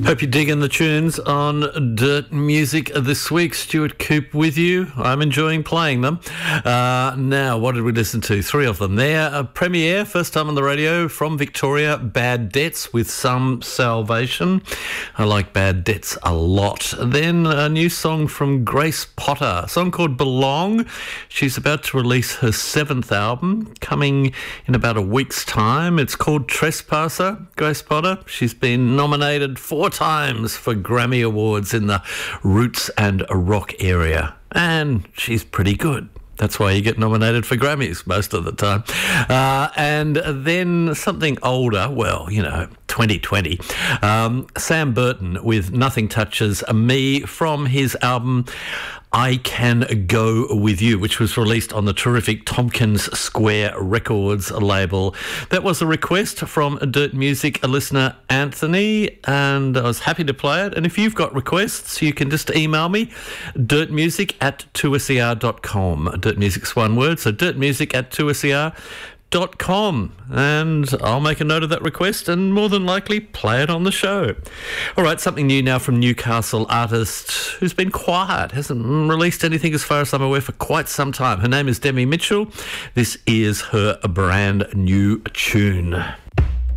Hope you're digging the tunes on Dirt Music this week. Stuart Coop with you. I'm enjoying playing them. Now, what did we listen to? Three of them there. A premiere, first time on the radio from Victoria, Bad Debts with Some Salvation. I like Bad Debts a lot. Then a new song from Grace Potter, a song called Belong. She's about to release her 7th album, coming in about a week's time. It's called Trespasser. Grace Potter, she's been nominated 4 times for Grammy Awards in the roots and rock area, and she's pretty good. That's why you get nominated for Grammys most of the time. And then something older, 2020. Sam Burton with Nothing Touches Me from his album I Can Go With You, which was released on the terrific Tompkins Square Records label. That was a request from Dirt Music listener Anthony, and I was happy to play it. And if you've got requests, you can just email me, dirtmusic@2ser.com. Dirt Music's one word, so dirtmusic@2ser.com, and I'll make a note of that request and more than likely play it on the show. All right, something new now from Newcastle artist who's been quiet, hasn't released anything as far as I'm aware for quite some time. Her name is Demi Mitchell. This is her brand new tune.